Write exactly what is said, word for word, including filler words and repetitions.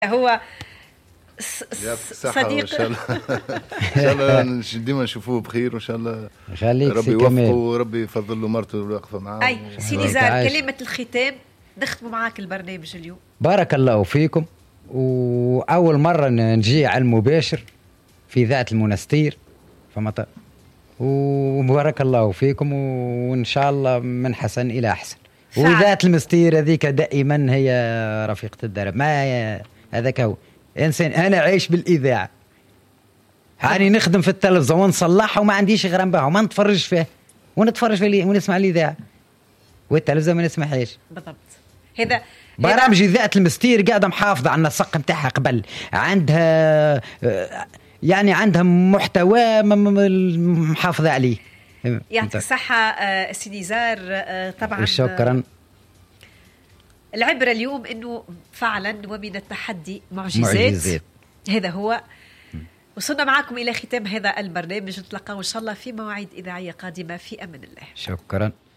هو صديق. ان شاء الله ان شاء الله ديما نشوفوه بخير، وان شاء الله ربي يوفقه وربي يفضل له مرته واقفه معاه. اي سي نزار، كلمه الختام نختم معاك البرنامج اليوم. بارك الله فيكم، واول مره نجي على المباشر في ذات المنستير فمطر، وبارك الله فيكم، وان شاء الله من حسن الى احسن. وذات المستير هذيك دائما هي رفيقه الدرب، ما هذاك هو انسان. انا عايش بالاذاعه، هاني نخدم في التلفزيون ونصلحها وما عنديش غير نباها وما نتفرج فيه ونتفرج فيه ونسمع الاذاعه، والتلفزيون ما نسمعهاش بالضبط. هذا برامج ذات المستير قاعده محافظه على النسق نتاعها، قبل عندها يعني عندها محتوى محافظه عليه. يعطيك الصحه سي نزار. طبعا شكرا. العبرة اليوم أنه فعلا ومن التحدي معجزات, معجزات. هذا هو. وصلنا معكم إلى ختام هذا البرنامج، نتلقاو إن شاء الله في مواعيد إذاعية قادمة في أمان الله. شكرا.